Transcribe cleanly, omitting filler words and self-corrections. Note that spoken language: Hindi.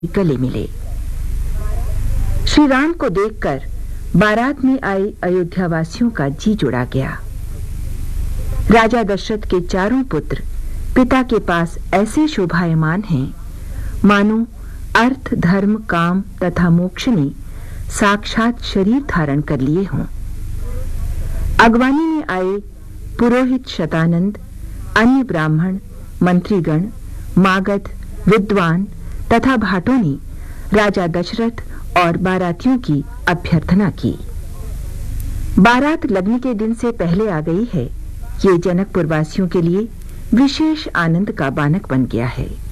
गले मिले। श्री राम को देखकर बारात में आए अयोध्यावासियों का जी जुड़ा गया। राजा दशरथ के चारों पुत्र पिता के पास ऐसे शोभायमान हैं मानो अर्थ, धर्म, काम तथा मोक्ष ने साक्षात शरीर धारण कर लिए हों। अगवानी में आए पुरोहित शतानंद, अन्य ब्राह्मण, मंत्रीगण, मागध, विद्वान तथा भाटों ने राजा दशरथ और बारातियों की अभ्यर्थना की। बारात लगने के दिन से पहले आ गई है, ये जनकपुर वासियों के लिए विशेष आनंद का बानक बन गया है।